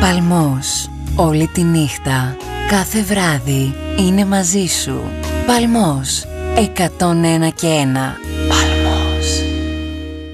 Παλμός. Όλη τη νύχτα, κάθε βράδυ είναι μαζί σου. Παλμός. 101 και 1